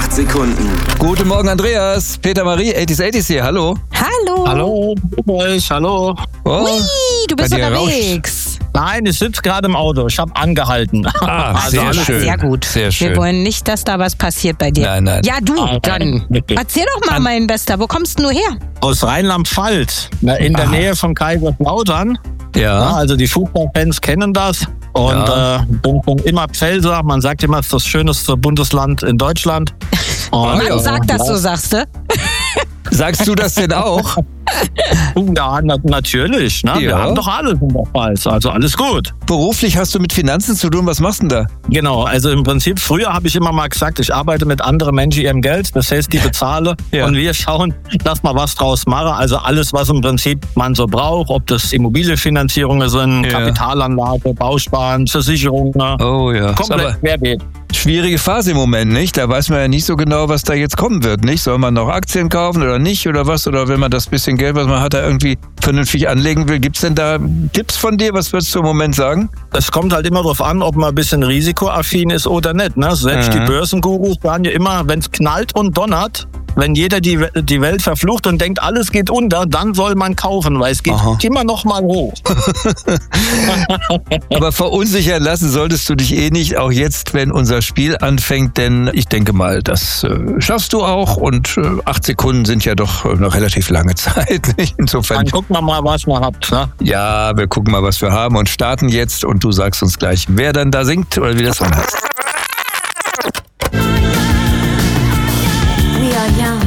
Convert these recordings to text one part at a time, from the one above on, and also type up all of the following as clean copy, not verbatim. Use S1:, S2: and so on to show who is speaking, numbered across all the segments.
S1: 8 Sekunden.
S2: Guten Morgen, Andreas. Peter Marie, 80s hier, hallo.
S3: Hallo.
S4: Hallo, euch, hallo.
S2: Oh,
S3: Ui, du bist
S2: bei dir
S3: unterwegs.
S4: Nein, ich sitze gerade im Auto. Ich habe angehalten.
S2: sehr
S3: alles
S2: schön.
S3: Sehr gut.
S2: Sehr schön.
S3: Wir wollen nicht, dass da was passiert bei dir.
S2: Nein, nein.
S3: Ja, du, dann.
S4: Wirklich.
S3: Erzähl doch mal, mein Bester, wo kommst du nur her?
S4: Aus Rheinland-Pfalz, in der Nähe von Kaiserslautern. Ja,
S2: Ja,
S4: also die Fußballfans kennen das. Und bin schon immer Pfälzer. Man sagt immer, es ist das schönste Bundesland in Deutschland. Und,
S2: ja.
S3: Sag das so, sagst du?
S2: sagst du das denn auch?
S4: Ja, natürlich. Ne?
S2: Ja.
S4: Wir haben doch alles in der Pfalz. Also alles gut.
S2: Beruflich hast du mit Finanzen zu tun, was machst du denn da?
S4: Genau, also im Prinzip, früher habe ich immer mal gesagt, ich arbeite mit anderen Menschen ihrem Geld, das heißt, die bezahle
S2: Ja.
S4: und wir schauen, dass wir was draus machen. Also alles, was im Prinzip man so braucht, ob das Immobilienfinanzierungen sind,
S2: Ja.
S4: Kapitalanlage, Bausparen, Versicherungen,
S2: Oh ja, ist
S4: komplett
S2: aber
S4: querbeet.
S2: schwierige Phase im Moment, nicht? Da weiß man ja nicht so genau, was da jetzt kommen wird, nicht? Soll man noch Aktien kaufen oder nicht oder was? Oder wenn man das bisschen Geld, was man hat, da irgendwie vernünftig anlegen will, gibt's denn da Tipps von dir? Was würdest du im Moment sagen?
S4: Es kommt halt immer darauf an, ob man ein bisschen risikoaffin ist oder nicht. Ne? Selbst die Börsengurus sagen ja immer, wenn es knallt und donnert, wenn jeder die Welt verflucht und denkt, alles geht unter, dann soll man kaufen, weil es geht immer noch mal hoch.
S2: Aber verunsichern lassen solltest du dich eh nicht, auch jetzt, wenn unser Spiel anfängt, denn ich denke mal, das schaffst du auch und 8 Sekunden sind ja doch noch relativ lange Zeit. Nicht? Insofern,
S4: Dann gucken wir mal, was man hat. Ne?
S2: ja, wir gucken mal, was wir haben und starten jetzt und du sagst uns gleich, wer dann da singt oder wie das Song heißt.
S5: We are young,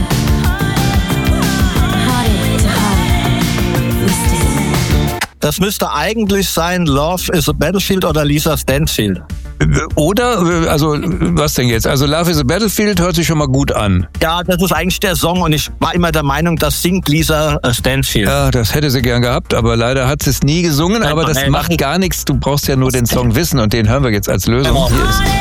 S5: hearted to heart, we stand.
S4: Das müsste eigentlich sein Love is a Battlefield oder Lisa Stansfield.
S2: Oder, also, was denn jetzt? Also Love is a Battlefield hört sich schon mal gut an.
S4: Ja, das ist eigentlich der Song und ich war immer der Meinung, das singt Lisa Stansfield.
S2: Ja, das hätte sie gern gehabt, aber leider hat sie es nie gesungen, aber das macht gar nichts. Du brauchst ja nur den Song wissen und den hören wir jetzt als Lösung.
S4: Genau.
S2: Hier ist